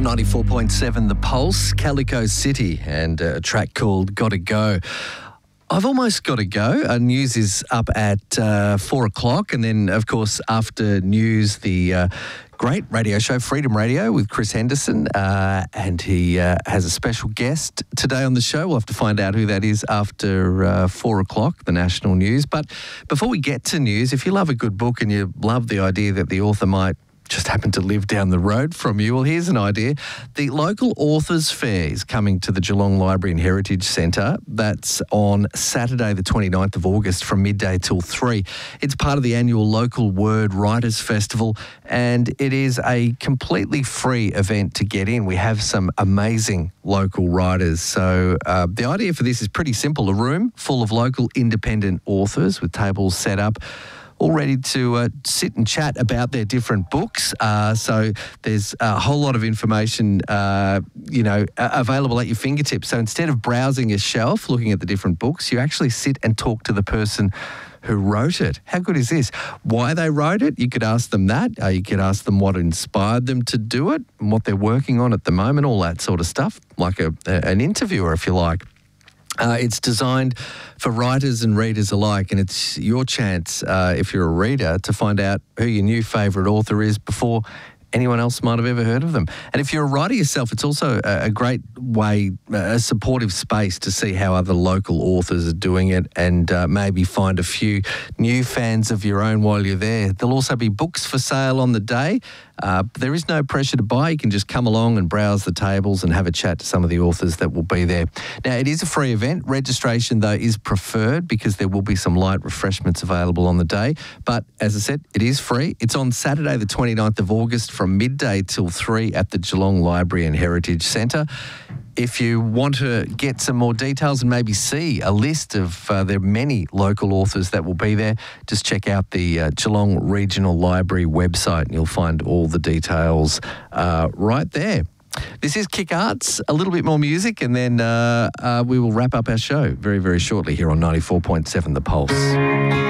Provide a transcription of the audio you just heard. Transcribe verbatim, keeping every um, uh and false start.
On ninety-four point seven The Pulse, Calico City, and a track called Gotta Go. I've almost got to go. Uh, news is up at uh, four o'clock, and then, of course, after news, the uh, great radio show Freedom Radio with Chris Henderson, uh, and he uh, has a special guest today on the show. We'll have to find out who that is after uh, four o'clock, the national news. But before we get to news, if you love a good book and you love the idea that the author might just happen to live down the road from you, well, here's an idea. The local Authors Fair is coming to the Geelong Library and Heritage Centre. That's on Saturday the twenty-ninth of August from midday till three. It's part of the annual Local Word Writers Festival, and it is a completely free event to get in. We have some amazing local writers. So uh, the idea for this is pretty simple. A room full of local independent authors with tables set up, all ready to uh, sit and chat about their different books. Uh, so there's a whole lot of information, uh, you know, available at your fingertips. So instead of browsing a shelf, looking at the different books, you actually sit and talk to the person who wrote it. How good is this? Why they wrote it? You could ask them that. Uh, you could ask them what inspired them to do it and what they're working on at the moment, all that sort of stuff, like a, a, an interviewer, if you like. Uh, it's designed for writers and readers alike, and it's your chance, uh, if you're a reader, to find out who your new favourite author is before anyone else might have ever heard of them. And if you're a writer yourself, it's also a, a great way, a supportive space to see how other local authors are doing it, and uh, maybe find a few new fans of your own while you're there. There'll also be books for sale on the day. Uh, there is no pressure to buy. You can just come along and browse the tables and have a chat to some of the authors that will be there. Now, it is a free event. Registration, though, is preferred because there will be some light refreshments available on the day. But as I said, it is free. It's on Saturday, the twenty-ninth of August from midday till three at the Geelong Library and Heritage Centre. If you want to get some more details and maybe see a list of uh, the many local authors that will be there, just check out the uh, Geelong Regional Library website and you'll find all the details uh, right there. This is Kick Arts, a little bit more music, and then uh, uh, we will wrap up our show very, very shortly here on ninety-four point seven The Pulse.